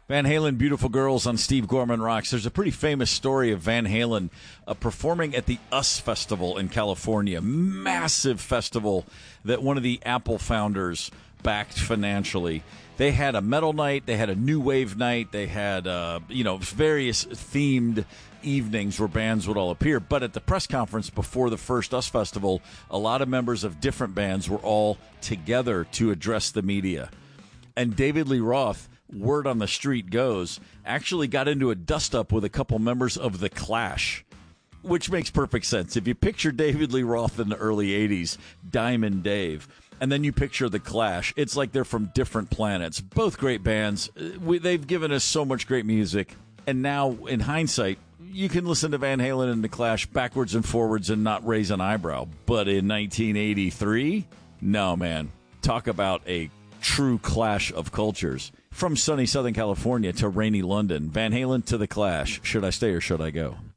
Van Halen, Beautiful Girls on Steve Gorman Rocks. There's a pretty famous story of Van Halen performing at the US Festival in California. Massive festival that one of the Apple founders backed financially. They had a metal night, they had a new wave night, they had various themed evenings where bands would all appear. But at the press conference before the first US Festival, a lot of members of different bands were all together to address the media. And David Lee Roth, word on the street goes, actually got into a dust-up with a couple members of The Clash, which makes perfect sense. If you picture David Lee Roth in the early 80s, Diamond Dave, and then you picture The Clash, it's like they're from different planets. Both great bands. They've given us so much great music. And now, in hindsight, you can listen to Van Halen and The Clash backwards and forwards and not raise an eyebrow. But in 1983, no, man. Talk about a true clash of cultures. From sunny Southern California to rainy London, Van Halen to The Clash. Should I stay or should I go?